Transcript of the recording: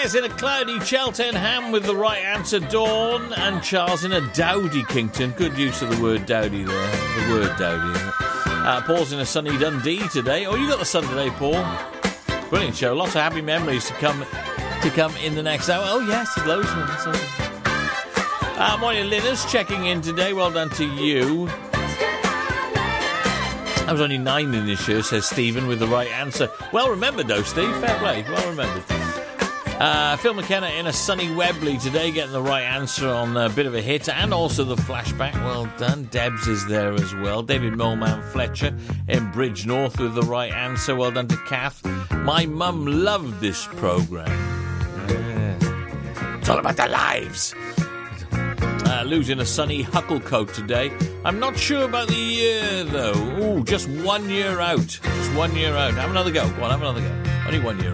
Claire's in a cloudy Cheltenham with the right answer, Dawn. And Charles in a dowdy Kington. Good use of the word dowdy there. The word dowdy, isn't it? Paul's in a sunny Dundee today. Oh, you got the sun today, Paul. Brilliant show. Lots of happy memories to come in the next hour. Oh, yes, there's loads of them. Morning, Linus, checking in today. Well done to you. I was only 9 in this year, says Stephen, with the right answer. Well remembered, though, Steve. Fair play. Well remembered. Phil McKenna in a sunny Webley today, getting the right answer on a bit of a hit, and also the flashback. Well done. Debs is there as well. David Moleman Fletcher in Bridge North with the right answer. Well done to Kath. My mum loved this programme. It's all about their lives. Lou's in a sunny Hucklecote today. I'm not sure about the year, though. Ooh, just 1 year out. Just 1 year out. Have another go. Go on, have another go. Only 1 year